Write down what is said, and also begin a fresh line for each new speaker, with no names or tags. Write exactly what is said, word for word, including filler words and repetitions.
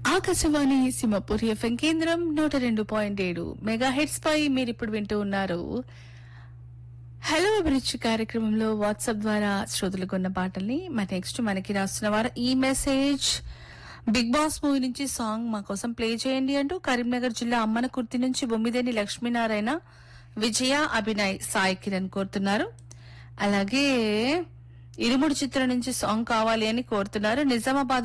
Akashvani Simhapuri FM కేంద్రం నూట రెండు పాయింట్ ఏడు మెగా హెడ్స్ పై మీరు ఇప్పుడు వింటూ ఉన్నారు హలో అభిరుచి కార్యక్రమంలో వాట్సాప్ ద్వారా శ్రోతలు కొన్న పాటల్ని. మరి నెక్స్ట్ మనకి రాస్తున్న వారు ఈ మెసేజ్ బిగ్ బాస్ మూవీ నుంచి సాంగ్ మా కోసం ప్లే చేయండి అంటూ కరీంనగర్ జిల్లా అమ్మనకుర్తి నుంచి బొమ్మిదేని లక్ష్మీనారాయణ, విజయ, అభినయ్, సాయి కిరణ్ కోరుతున్నారు. అలాగే ఇరుముడు చిత్రం నుంచి సాంగ్ కావాలి అని కోరుతున్నారు. నిజామాబాద్